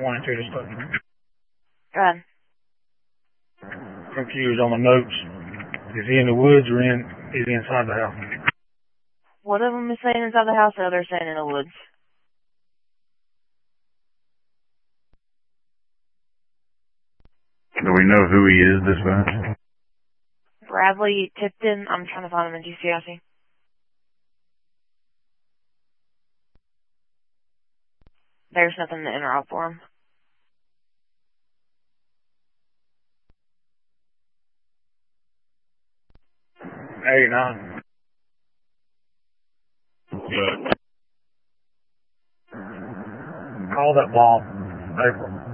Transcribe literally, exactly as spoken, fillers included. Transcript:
one and two dispatch. Go ahead. Confused on the notes. Is he in the woods or in, is he inside the house? One of them is saying inside the house, the other is saying in the woods. Do we know who he is, dispatch? Bradley Tipton. I'm trying to find him in G C I C. There's nothing to interrupt for him. eighty-nine. Good. Call that ball, April.